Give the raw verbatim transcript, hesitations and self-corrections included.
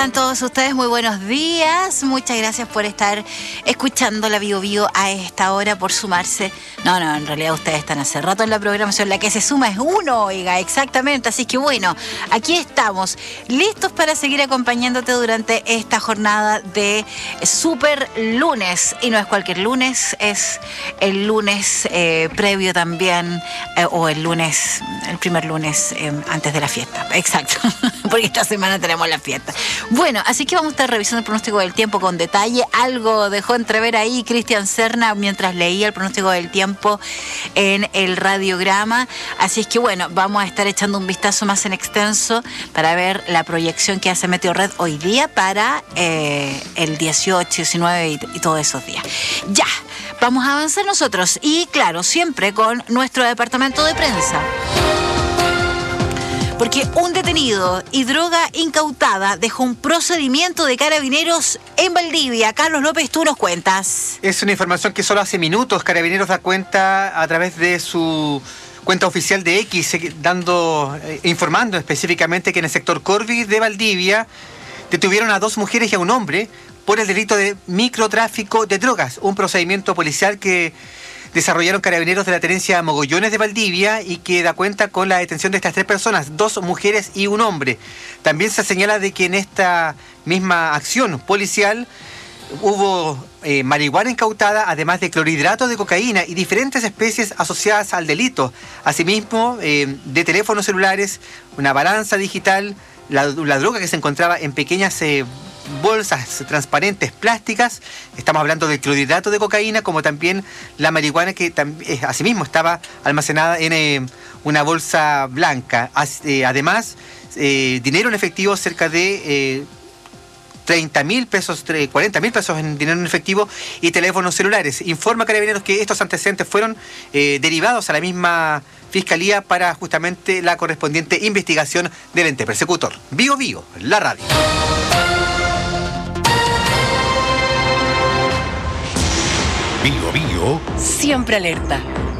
están todos ustedes? Muy buenos días. Muchas gracias por estar escuchando la Bio Bio a esta hora, por sumarse. No, no, en realidad ustedes están hace rato en la programación. La que se suma es uno, oiga, exactamente. Así que bueno, aquí estamos, listos para seguir acompañándote durante esta jornada de Super Lunes. Y no es cualquier lunes, es el lunes eh, previo también, eh, o el lunes, el primer lunes eh, antes de la fiesta. Exacto, porque esta semana tenemos la fiesta. Bueno, así que vamos a estar revisando el pronóstico del tiempo con detalle. Algo dejó entrever ahí Cristian Serna mientras leía el pronóstico del tiempo en el radiograma. Así es que bueno, vamos a estar echando un vistazo más en extenso para ver la proyección que hace Meteorred hoy día para eh, el dieciocho, diecinueve y, y todos esos días. Ya, vamos a avanzar nosotros y claro, siempre con nuestro departamento de prensa. Porque un detenido y droga incautada dejó un procedimiento de Carabineros en Valdivia. Carlos López, tú nos cuentas. Es una información que solo hace minutos Carabineros da cuenta a través de su cuenta oficial de X, dando, eh, informando específicamente que en el sector Corvi de Valdivia detuvieron a dos mujeres y a un hombre por el delito de microtráfico de drogas, un procedimiento policial que desarrollaron Carabineros de la Tenencia Mogollones de Valdivia y que da cuenta con la detención de estas tres personas, dos mujeres y un hombre. También se señala de que en esta misma acción policial hubo eh, marihuana incautada, además de clorhidrato de cocaína y diferentes especies asociadas al delito. Asimismo, eh, de teléfonos celulares, una balanza digital, la, la droga que se encontraba en pequeñas eh, bolsas transparentes plásticas. Estamos hablando del clorhidrato de cocaína, como también la marihuana que eh, asimismo estaba almacenada en eh, una bolsa blanca. As, eh, además, eh, dinero en efectivo cerca de eh, treinta mil pesos, cuarenta mil pesos en dinero en efectivo y teléfonos celulares. Informa Carabineros que estos antecedentes fueron eh, derivados a la misma Fiscalía para justamente la correspondiente investigación del ente persecutor. Bio Bio, la radio. Bio Bio. Siempre alerta.